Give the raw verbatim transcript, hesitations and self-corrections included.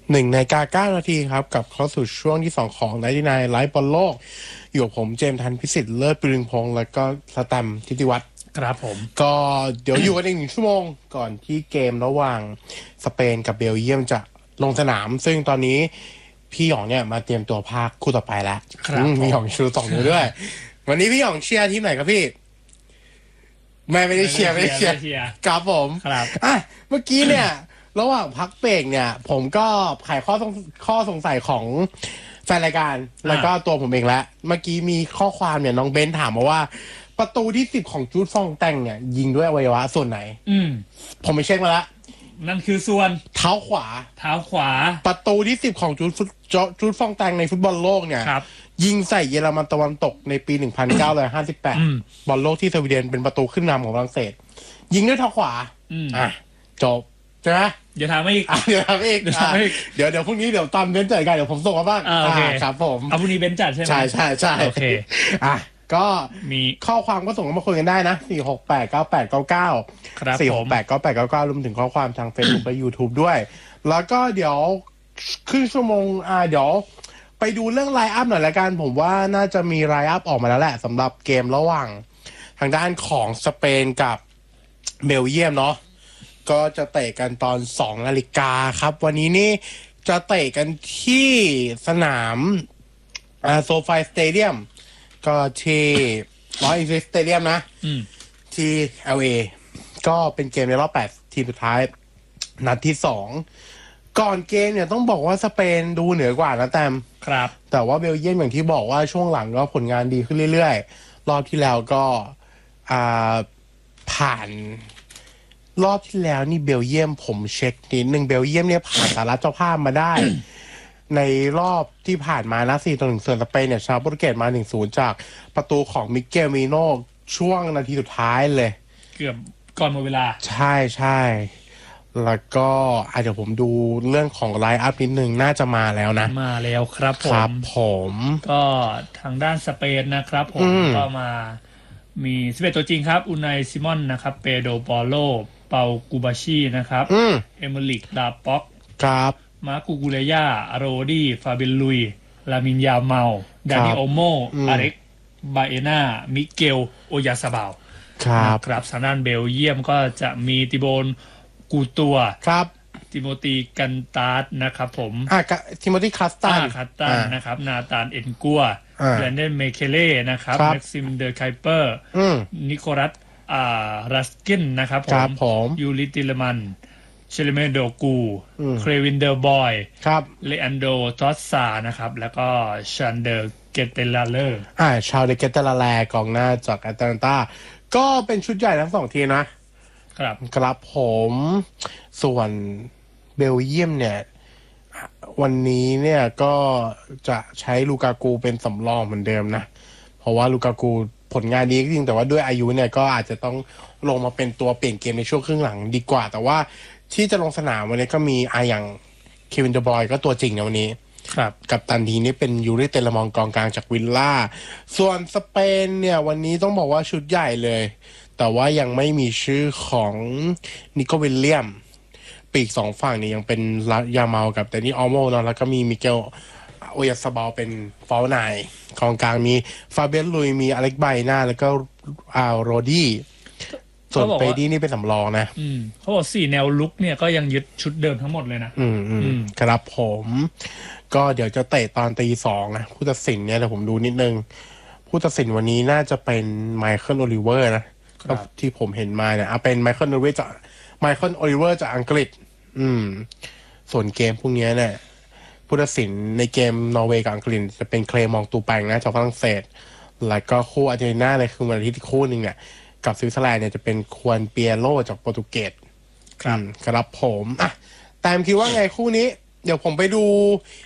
หนึ่งนาฬิกาเก้านาทีครับกับเข้าสู่ช่วงที่สองของไนท์ตี้ไนท์ไลฟ์บอลโลกอยู่กับผมเจมส์ทันพิสิทธิ์เลิศปริงพงษ์แล้วก็สแตมป์ทิติวัฒน์ครับผมก็เดี๋ยวอยู่กันอีกหนึ่งชั่วโมงก่อนที่เกมระหว่างสเปนกับเบลเยียมจะลงสนามซึ่งตอนนี้พี่หยองเนี่ยมาเตรียมตัวภาคคู่ต่อไปแล้วมีหยองชูสองมือด้วยวันนี้พี่หยองเชียร์ทีมไหนครับพี่ไม่ไม่ได้เชียร์ไม่ได้เชียร์ครับผมครับอ่ะเมื่อกี้เนี่ยระหว่างพักเบรกเนี่ยผมก็ไขข้อข้อสงสัยของแฟนรายการแล้วก็ตัวผมเองแล้วเมื่อกี้มีข้อความเนี่ยน้องเบนถามมาว่าประตูที่สิบของจูดฟองแตงเนี่ยยิงด้วยอวัยวะส่วนไหนอืมผมไปเช็คมาแล้วนั่นคือส่วนเท้าขวาเท้าขวาประตูที่สิบของจูดจูดฟองแตงในฟุตบอลโลกเนี่ยยิงใส่เยอรมันตะวันตกในปีหนึ่งพันเก้าร้อยห้าสิบแปดบอลโลกที่สวีเดนเป็นประตูขึ้นนำของฝรั่งเศสยิงด้วยเท้าขวาอ่ะจบใช่ไหมเดี๋ยวถามอีกเดี๋ยวถามอีกเดี๋ยวเดี๋ยวพรุ่งนี้เดี๋ยวตอนเบนจัดกันเดี๋ยวผมส่งมาบ้างโอเคครับผมเอาพรุ่งนี้เบนจัดใช่ไหมใช่ใช่ใช่โอเคอ่ะก็มีข้อความก็ส่งมาคุยกันได้นะสี่หกแปดเก้าแปดเก้าเก้าสี่หกแปดเก้าแปดเก้าเก้ารวมถึงข้อความทาง Facebook และ YouTube ด้วยแล้วก็เดี๋ยวครึ่งชั่วโมงอ่าเดี๋ยวไปดูเรื่องไลน์อัพหน่อยละกันผมว่าน่าจะมีไลน์อัพออกมาแล้วแหละสำหรับเกมระหว่างทางด้านของสเปนกับเบลเยียมเนาะก็จะเตะกันตอนสองนาฬิกาครับวันนี้นี่จะเตะกันที่สนามอ่าโซฟาสเตเดียมก็ที่ลอสแองเจลิสสเตเดียมนะที่ แอล เอ ก็เป็นเกมในรอบแปดทีมสุดท้ายนัดที่สองก่อนเกมเนี่ยต้องบอกว่าสเปนดูเหนือกว่านะแต้มครับแต่ว่าเบลเยียมอย่างที่บอกว่าช่วงหลังก็ผลงานดีขึ้นเรื่อยๆรอบที่แล้วก็อ่าผ่านรอบที่แล้วนี่เบลเยียมผมเช็คนิดนึงเบลเยียมเนี่ยผ่านสหรัฐเจ้าภาพมาได้ ในรอบที่ผ่านมานะสี่ต่อหนึ่งส่วนสเปนเนี่ยชาวโปรตุเกสมา หนึ่งศูนย์ จากประตูของมิเกลมิโนช่วงนาทีสุดท้ายเลยเกือบก่อนหมดเวลาใช่ใช่แล้วก็อาจจะผมดูเรื่องของไลน์อัพนิดนึงน่าจะมาแล้วนะมาแล้วครับผมครับผมก็ทางด้านสเปนนะครับผมก็มามีสิบเอ็ดตัวจริงครับอุนัยซิมอนนะครับเปโดปอโลเปากูบาชีนะครับเอเมริกลาป็อกครับมาร์กูกูเลย่าโรดี้ฟาเบลุยลามินยาเมาดานิโอโมอาเร็กบาเอนามิเกลโอยาซาบาวครับครับทางด้านเบลเยียมก็จะมีติโบนกูตัวครับติโมธีกันตาร์ดนะครับผมอ่าติโมธีคัสตันคัสตันนะครับนาธานเอ็นกัวแลนเดนเมเคเล่นะครับแม็กซิมเดอร์ไคเปอร์นิโคลัสอ่ารัสกินนะครับผมยูริติเลมันเชลเมโดกูเครวินเดอร์บอยเลอันโดทอสซานะครับแล้วก็ชันเดอร์เกเตลาเลอร์อ่าชาวเดเกเตลาแลกองหน้าจากแอตแลนตาก็เป็นชุดใหญ่ทั้งสองทีมนะครับครับผมส่วนเบลเยียมเนี่ยวันนี้เนี่ยก็จะใช้ลูกากูเป็นสำรองเหมือนเดิมนะเพราะว่าลูกากูผลงานดีจริงแต่ว่าด้วยอายุเนี่ยก็อาจจะต้องลงมาเป็นตัวเปลี่ยนเกมในช่วงครึ่งหลังดีกว่าแต่ว่าที่จะลงสนามวันนี้ก็มีอาอย่างเควินเดอร์บอยก็ตัวจริงนะวันนี้ครับกับตันทีนี้เป็นยูริเตลมองกองกลางจากวิลล่าส่วนสเปนเนี่ยวันนี้ต้องบอกว่าชุดใหญ่เลยแต่ว่ายังไม่มีชื่อของนิโควิลเลียมปีกสองฝั่งนี่ยังเป็นยาเมากับแต่นี่ออโมเนาะแล้วก็มีมิเกลโอยาซาบาลเป็นฟอลนายกองกลางมีฟาเบียนลุยมีอเล็กไบน่าแล้วก็อาโรดี้ส่วนเปดี้นี่เป็นสำรองนะอืมเขาบอกสี่แนวลุกเนี่ยก็ยังยึดชุดเดิมทั้งหมดเลยนะอืมอืมครับผมก็เดี๋ยวจะเตะตอนตีสองนะผู้ตัดสินเนี่ยเดี๋ยวผมดูนิดนึงผู้ตัดสินวันนี้น่าจะเป็นไมเคิลโอลิเวอร์นะที่ผมเห็นมาเนี่ยเอาเป็นไมเคิลโอลิเวอร์จากไมเคิลโอลิเวอร์จากอังกฤษอืมส่วนเกมพวกนี้เนี่ยผู้ตัดสินในเกมนอร์เวย์กับอังกฤษจะเป็นเคลมองตูแปงนะจากฝรั่งเศสแล้วก็คู่อาร์เจนตินาในคืนวันอาทิตย์คู่หนึ่งเนี่ยกับสวิตเซอร์แลนด์เนี่ยจะเป็นควนเปียโรจากโปรตุเกสครับครับผมอ่ะแต่คิดว่าไงคู่นี้เดี๋ยวผมไปดู